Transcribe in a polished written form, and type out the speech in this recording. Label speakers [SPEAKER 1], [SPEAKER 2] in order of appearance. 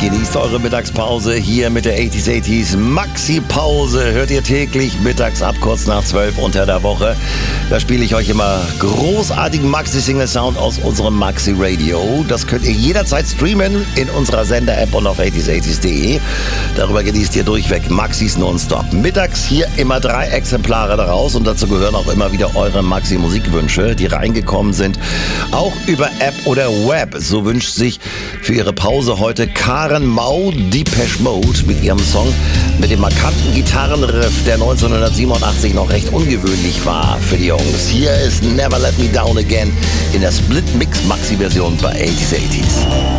[SPEAKER 1] Genießt eure Mittagspause hier mit der 80s Maxi-Pause. Hört ihr täglich mittags ab kurz nach 12 unter der Woche. Da spiele ich euch immer großartigen Maxi-Single-Sound aus unserem Maxi-Radio. Das könnt ihr jederzeit streamen in unserer Sender-App und auf 80s80s.de. Darüber genießt ihr durchweg Maxis nonstop. Mittags hier immer 3 Exemplare daraus und dazu gehören auch immer wieder eure Maxi-Musikwünsche, die reingekommen sind. Auch über App oder Web. So wünscht sich für ihre Pause heute Karen Mau, Depeche Mode mit ihrem Song mit dem markanten Gitarrenriff, der 1987 noch recht ungewöhnlich war für die Jungs. Hier ist Never Let Me Down Again in der Split-Mix-Maxi-Version bei 80s80s.